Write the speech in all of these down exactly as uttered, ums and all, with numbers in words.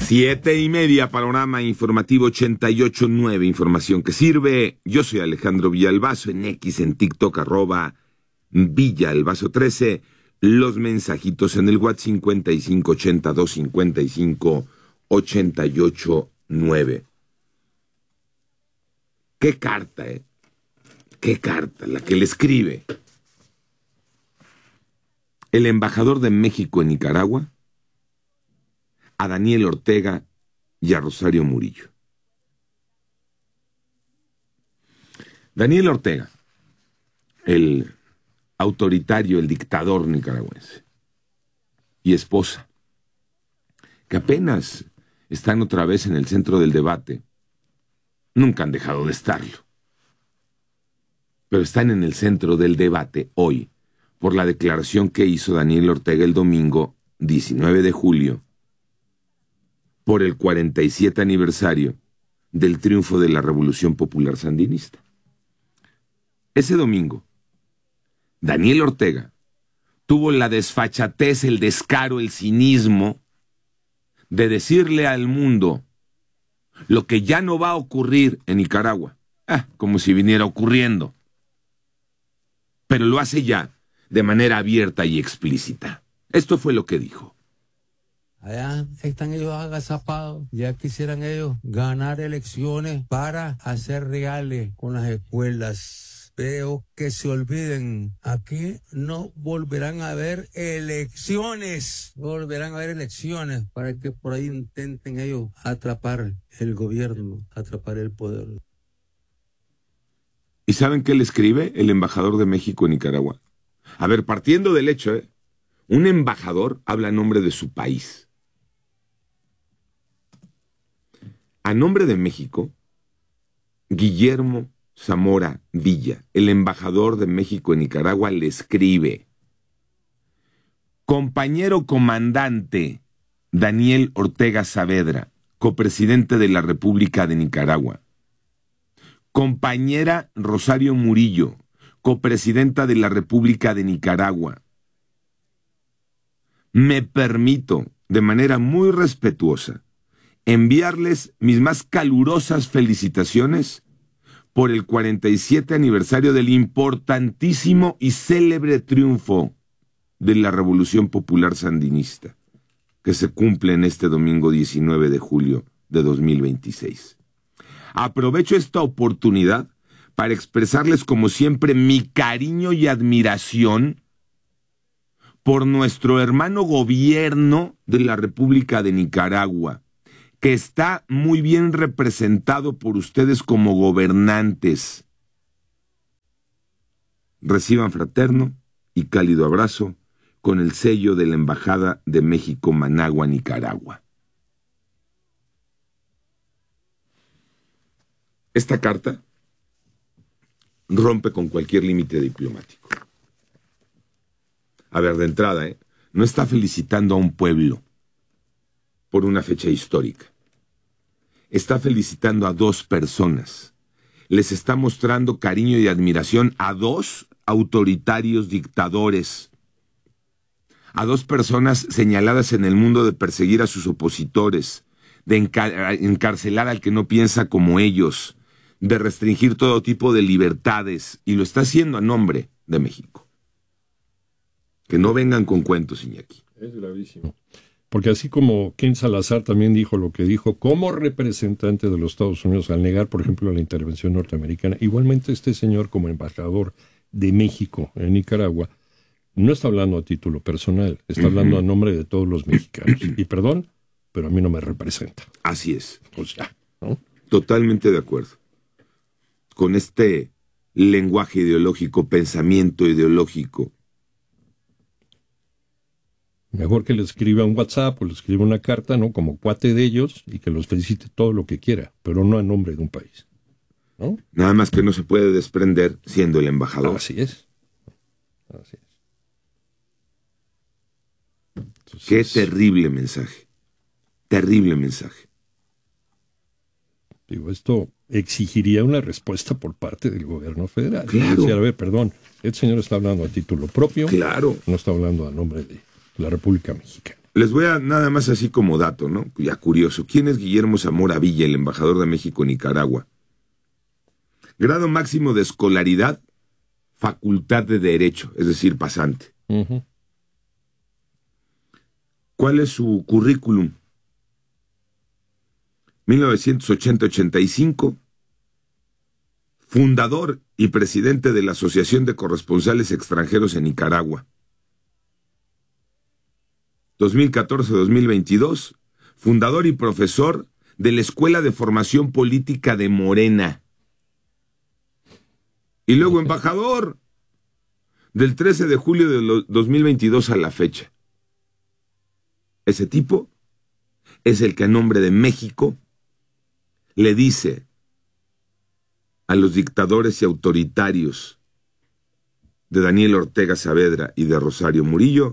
Siete y media, panorama informativo ochenta y ocho punto nueve, información que sirve. Yo soy Alejandro Villalbazo, en X, en TikTok, arroba Villalbazo trece. Los mensajitos en el WhatsApp cincuenta y cinco ochenta y dos cincuenta y cinco ochenta y ocho nueve. ¿Qué carta, eh? ¿Qué carta? La que le escribe el embajador de México en Nicaragua a Daniel Ortega y a Rosario Murillo. Daniel Ortega, el autoritario, el dictador nicaragüense, y esposa, que apenas están otra vez en el centro del debate, nunca han dejado de estarlo, pero están en el centro del debate hoy por la declaración que hizo Daniel Ortega el domingo diecinueve de julio por el cuarenta y siete aniversario del triunfo de la Revolución Popular Sandinista. Ese domingo, Daniel Ortega tuvo la desfachatez, el descaro, el cinismo de decirle al mundo lo que ya no va a ocurrir en Nicaragua, ah, como si viniera ocurriendo, pero lo hace ya de manera abierta y explícita. Esto fue lo que dijo. Allá están ellos agazapados, ya quisieran ellos ganar elecciones para hacer reales con las escuelas. Pero que se olviden, aquí no volverán a haber elecciones, no volverán a haber elecciones para que por ahí intenten ellos atrapar el gobierno, atrapar el poder. ¿Y saben qué le escribe el embajador de México en Nicaragua? A ver, partiendo del hecho, ¿eh? Un embajador habla a nombre de su país. A nombre de México, Guillermo Zamora Villa, el embajador de México en Nicaragua, le escribe: compañero comandante Daniel Ortega Saavedra, copresidente de la República de Nicaragua. Compañera Rosario Murillo, copresidenta de la República de Nicaragua. Me permito, de manera muy respetuosa, enviarles mis más calurosas felicitaciones por el cuarenta y siete aniversario del importantísimo y célebre triunfo de la Revolución Popular Sandinista, que se cumple en este domingo diecinueve de julio de dos mil veintiséis. Aprovecho esta oportunidad para expresarles, como siempre, mi cariño y admiración por nuestro hermano gobierno de la República de Nicaragua, que está muy bien representado por ustedes como gobernantes. Reciban fraterno y cálido abrazo con el sello de la Embajada de México, Managua, Nicaragua. Esta carta rompe con cualquier límite diplomático. A ver, de entrada, ¿eh? no está felicitando a un pueblo por una fecha histórica. Está felicitando a dos personas. Les está mostrando cariño y admiración a dos autoritarios dictadores, a dos personas señaladas en el mundo de perseguir a sus opositores, de encar- encarcelar al que no piensa como ellos, de restringir todo tipo de libertades, y lo está haciendo a nombre de México. Que no vengan con cuentos, Iñaki. Es gravísimo. Porque así como Ken Salazar también dijo lo que dijo como representante de los Estados Unidos al negar, por ejemplo, la intervención norteamericana, igualmente este señor como embajador de México en Nicaragua no está hablando a título personal, está uh-huh. hablando a nombre de todos los mexicanos. Y perdón, pero a mí no me representa. Así es. Pues ya, ¿no? Totalmente de acuerdo. Con este lenguaje ideológico, pensamiento ideológico. Mejor que le escriba un WhatsApp o le escriba una carta, ¿no? Como cuate de ellos, y que los felicite todo lo que quiera, pero no a nombre de un país, ¿no? Nada más que no se puede desprender siendo el embajador. Así es. Así es. Entonces, qué terrible mensaje. Terrible mensaje. Digo, esto exigiría una respuesta por parte del gobierno federal. Claro. Decir, a ver, perdón, este señor está hablando a título propio. Claro. No está hablando a nombre de la República Mexicana. Les voy a nada más así como dato, ¿no? Ya curioso. ¿Quién es Guillermo Zamora Villa, el embajador de México en Nicaragua? Grado máximo de escolaridad, facultad de Derecho, es decir, pasante. Uh-huh. ¿Cuál es su currículum? mil novecientos ochenta a ochenta y cinco, fundador y presidente de la Asociación de Corresponsales Extranjeros en Nicaragua. dos mil catorce a dos mil veintidós, fundador y profesor de la Escuela de Formación Política de Morena. Y luego embajador del trece de julio de dos mil veintidós a la fecha. Ese tipo es el que a nombre de México le dice a los dictadores y autoritarios de Daniel Ortega Saavedra y de Rosario Murillo,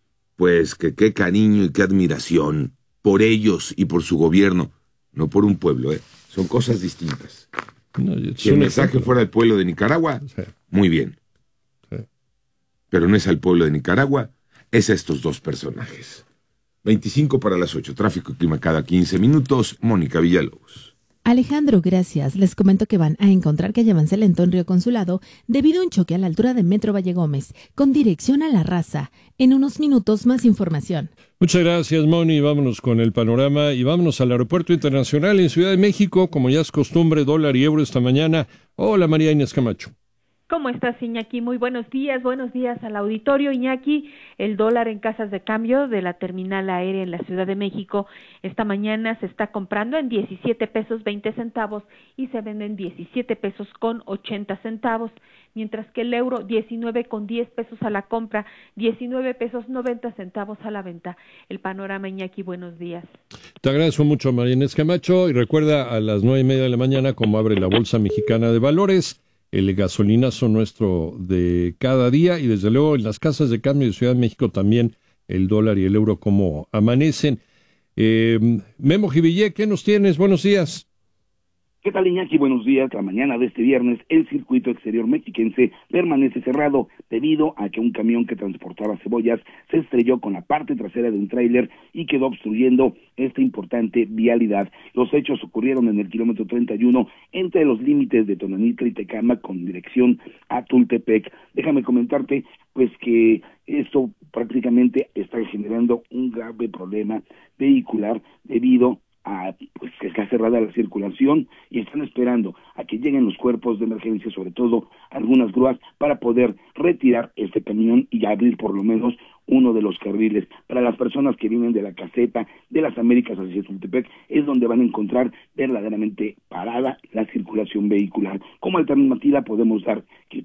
pues que qué cariño y qué admiración por ellos y por su gobierno, no por un pueblo, ¿eh? Son cosas distintas. No, si el mensaje ejemplo. fuera al pueblo de Nicaragua, sí. muy bien. Sí. Pero no es al pueblo de Nicaragua, es a estos dos personajes. veinticinco para las ocho, tráfico y clima cada quince minutos, Mónica Villalobos. Alejandro, gracias. Les comento que van a encontrar calle avance lento en Río Consulado debido a un choque a la altura de Metro Valle Gómez, con dirección a La Raza. En unos minutos más información. Muchas gracias, Moni. Vámonos con el panorama y vámonos al Aeropuerto Internacional en Ciudad de México, como ya es costumbre, dólar y euro esta mañana. Hola, María Inés Camacho. ¿Cómo estás, Iñaki? Muy buenos días, buenos días al auditorio. Iñaki, el dólar en casas de cambio de la terminal aérea en la Ciudad de México esta mañana se está comprando en diecisiete pesos veinte centavos y se vende en diecisiete pesos con ochenta centavos, mientras que el euro diecinueve con diez pesos a la compra, diecinueve pesos noventa centavos a la venta. El panorama, Iñaki, buenos días. Te agradezco mucho, María Inés Camacho, y recuerda a las nueve y media de la mañana cómo abre la Bolsa Mexicana de Valores, el gasolinazo nuestro de cada día, y desde luego en las casas de cambio de Ciudad de México también el dólar y el euro como amanecen. Eh, Memo Jivillé, ¿qué nos tienes? Buenos días. ¿Qué tal, Iñaki? Buenos días. La mañana de este viernes, el circuito exterior mexiquense permanece cerrado debido a que un camión que transportaba cebollas se estrelló con la parte trasera de un tráiler y quedó obstruyendo esta importante vialidad. Los hechos ocurrieron en el kilómetro treinta y uno entre los límites de Tonanitla y Tecámac con dirección a Tultepec. Déjame comentarte, pues, que esto prácticamente está generando un grave problema vehicular debido a pues que está cerrada la circulación y están esperando a que lleguen los cuerpos de emergencia, sobre todo algunas grúas, para poder retirar este camión y abrir por lo menos uno de los carriles. Para las personas que vienen de la caseta de las Américas hacia Tultepec, es donde van a encontrar verdaderamente parada la circulación vehicular. Como alternativa podemos dar que